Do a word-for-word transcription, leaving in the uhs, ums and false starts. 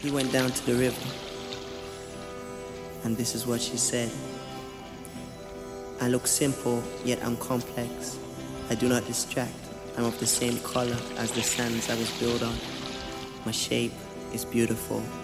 He went down to the river, and this is what she said. I look simple, yet I'm complex. I do not distract. I'm of the same color as the sands I was built on. My shape is beautiful.